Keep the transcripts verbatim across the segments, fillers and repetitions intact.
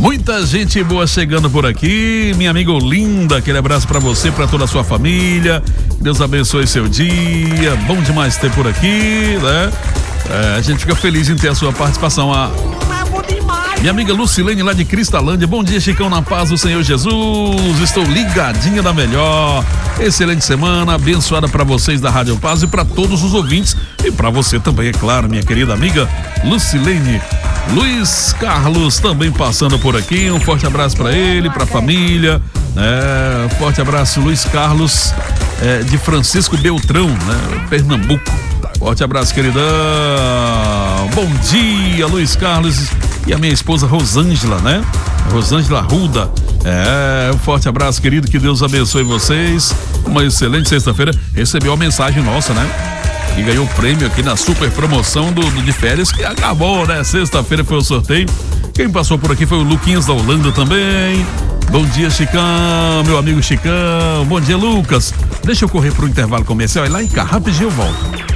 Muita gente boa chegando por aqui, minha amiga Olinda, aquele abraço pra você, pra toda a sua família, Deus abençoe seu dia, bom demais ter por aqui, né? É, a gente fica feliz em ter a sua participação. A minha amiga Lucilene lá de Cristalândia, bom dia, Chicão, na paz do Senhor Jesus, estou ligadinha da melhor, excelente semana, abençoada para vocês da Rádio Paz e para todos os ouvintes e para você também, é claro, minha querida amiga Lucilene. Luiz Carlos também passando por aqui, um forte abraço para ele, para a família, é, forte abraço Luiz Carlos é, de Francisco Beltrão, né, Pernambuco. Forte abraço, queridão. Bom dia, Luiz Carlos e a minha esposa Rosângela, né? Rosângela Ruda. É, um forte abraço, querido, que Deus abençoe vocês. Uma excelente sexta-feira. Recebeu a mensagem nossa, né? E ganhou o prêmio aqui na super promoção do, do de férias, que acabou, né? Sexta-feira foi o sorteio. Quem passou por aqui foi o Luquinhas da Holanda também. Bom dia, Chicão, meu amigo Chicão. Bom dia, Lucas. Deixa eu correr pro intervalo comercial e lá em cá, rapidinho eu volto.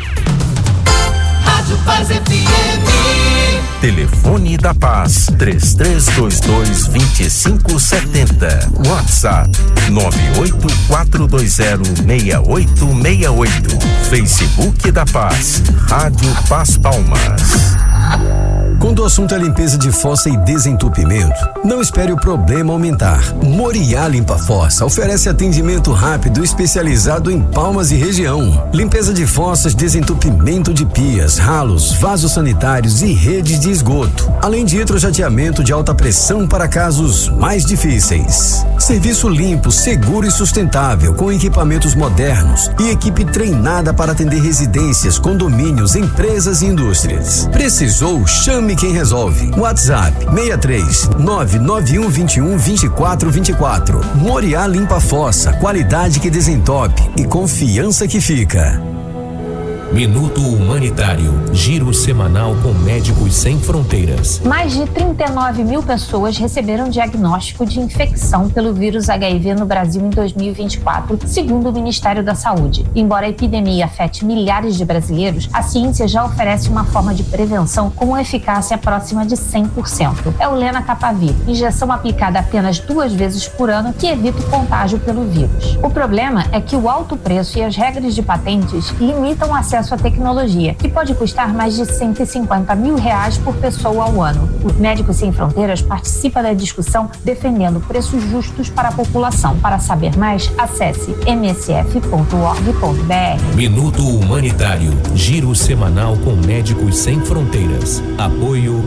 Paz F M. Telefone da Paz três três dois dois, dois cinco sete zero. WhatsApp nove oito quatro dois zero, seis oito seis oito. Facebook da Paz, Rádio Paz Palmas. Quando o assunto é limpeza de fossa e desentupimento, não espere o problema aumentar. Moriá Limpa Fossa oferece atendimento rápido especializado em Palmas e região. Limpeza de fossas, desentupimento de pias, ralos, vasos sanitários e redes de esgoto. Além de hidrojateamento de alta pressão para casos mais difíceis. Serviço limpo, seguro e sustentável, com equipamentos modernos e equipe treinada para atender residências, condomínios, empresas e indústrias. Precisou? Chame quem resolve. WhatsApp seis três nove nove um dois um, dois quatro dois quatro. Moriá Limpa Fossa, qualidade que desentope e confiança que fica. Minuto Humanitário, giro semanal com Médicos Sem Fronteiras. Mais de trinta e nove mil pessoas receberam diagnóstico de infecção pelo vírus H I V no Brasil em dois mil e vinte e quatro, segundo o Ministério da Saúde. Embora a epidemia afete milhares de brasileiros, a ciência já oferece uma forma de prevenção com eficácia próxima de cem por cento. É o Lenacapavir, injeção aplicada apenas duas vezes por ano que evita o contágio pelo vírus. O problema é que o alto preço e as regras de patentes limitam o acesso à tecnologia, que pode custar mais de cento e cinquenta mil reais por pessoa ao ano. O Médicos Sem Fronteiras participa da discussão defendendo preços justos para a população. Para saber mais, acesse m s f ponto org ponto b r. Minuto Humanitário, giro semanal com Médicos Sem Fronteiras. Apoio